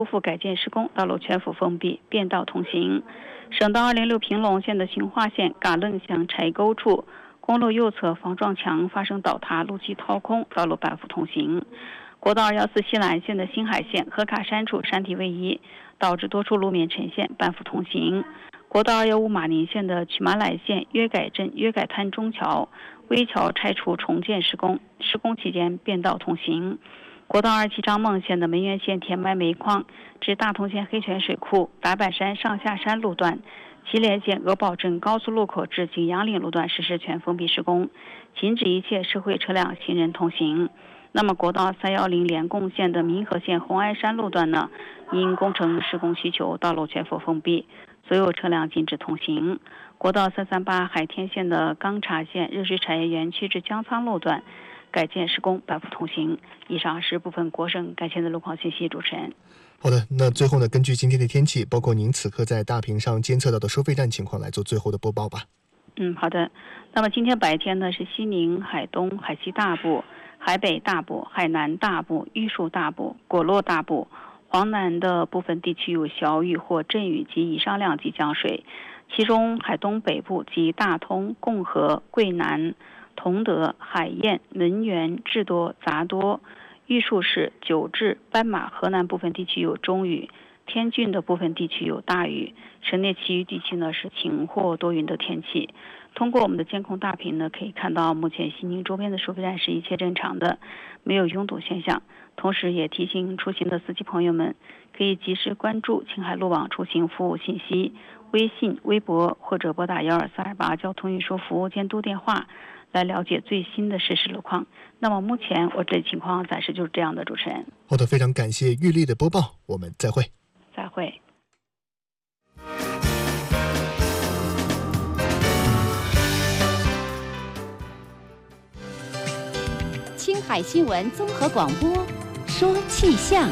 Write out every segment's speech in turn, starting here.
修复改建施工，道路全幅封闭，变道通行。省道206平隆线的兴化线嘎楞乡柴沟处，公路右侧防撞墙发生倒塌，路基掏空，道路半幅通行。国道214西南线的新海线河卡山处山体位移，导致多处路面沉陷，半幅通行。国道215马宁线的曲马来线约改镇约改滩中桥危桥拆除重建施工，施工期间变道通行。国道27张孟线的门源线填埋煤矿至大同县黑泉水库白板山上下山路段，祁连县鹅堡镇高速路口至景阳岭路段实施全封闭施工，禁止一切社会车辆行人通行。那么国道310连贡线的民和县红安山路段呢，因工程施工需求，道路全幅封闭，所有车辆禁止通行。国道338海天县的钢茶县热水产业园区至江仓路段改建施工，半幅通行。以上是部分国省改建的路况信息，主持人。 好的，那最后呢，根据今天的天气，包括您此刻在大屏上监测到的收费站情况，来做最后的播报吧。 好的。那么今天白天呢，是西宁、海东、海西大部、海北大部、海南大部、玉树大部、果洛大部、黄南的部分地区有小雨或阵雨及以上量级降水，其中海东北部及大通、共和、桂南、同德、海晏、门源、智多、杂多、玉树市、九治、斑马、河南部分地区有中雨，天峻的部分地区有大雨，省内其余地区呢是晴或多云的天气。通过我们的监控大屏呢，可以看到目前西宁周边的收费站是一切正常的，没有拥堵现象。同时也提醒出行的司机朋友们，可以及时关注青海路网出行服务信息，微信、微博或者拨打12428交通运输服务监督电话来了解最新的实时路况。那么目前我这里情况暂时就是这样的，主持人。 好的，非常感谢玉丽的播报，我们再会。 再会。 青海新闻综合广播，说气象。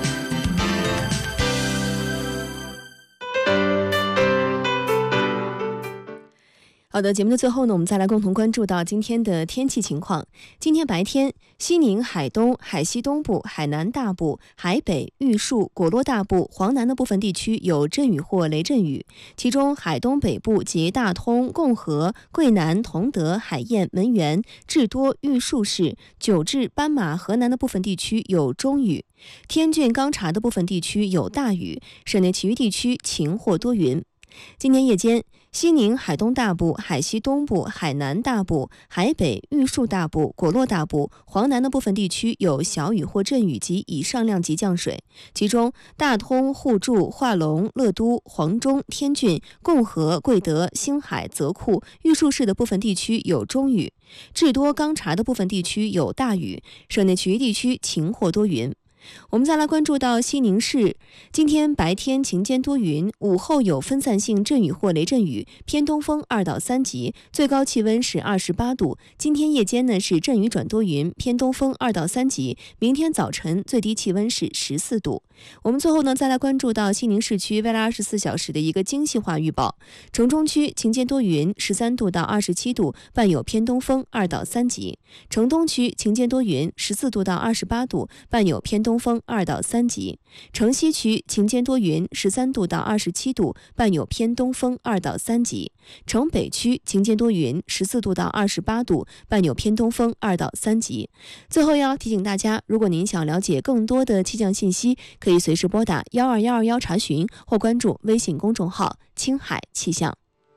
好的，节目的最后呢，我们再来共同关注到今天的天气情况。今天白天，西宁、海东、海西东部、海南大部、海北、玉树、果洛大部、黄南的部分地区有阵雨或雷阵雨，其中海东北部及大通、共和、桂南、同德、海晏、门源、智多、玉树市、九治、斑马、河南的部分地区有中雨，天峻、钢察的部分地区有大雨，省内其余地区晴或多云。今天夜间，西宁、海东大部、海西东部、海南大部、海北、玉树大部、果洛大部、黄南的部分地区有小雨或阵雨及以上量级降水，其中大通、互助、化龙、乐都、黄中、天峻、共和、贵德、兴海、泽库、玉树市的部分地区有中雨，智多、钢察的部分地区有大雨，省内其余地区晴或多云。我们再来关注到西宁市，今天白天晴间多云，午后有分散性阵雨或雷阵雨，偏东风2到3级，最高气温是28度。今天夜间呢是阵雨转多云，偏东风2到3级，明天早晨最低气温是14度。我们最后呢再来关注到西宁市区未来24小时的一个精细化预报。城中区晴间多云，13度到27度，伴有偏东风2到3级。城东区晴间多云，14度到28度，伴有偏东风2到3级。城西区晴间多云，13度到27度，伴有偏东风2到3级。城北区晴间多云，14度到28度，伴有偏东风2到3级。最后要提醒大家，如果您想了解更多的气象信息，可以随时拨打12121查询，或关注微信公众号青海气象。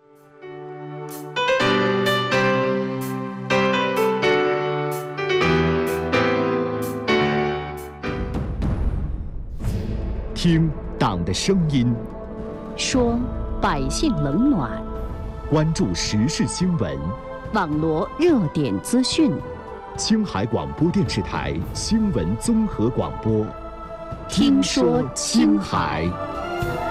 听党的声音， 说百姓冷暖， 关注时事新闻， 网罗热点资讯。 青海广播电视台新闻综合广播， 听说青海。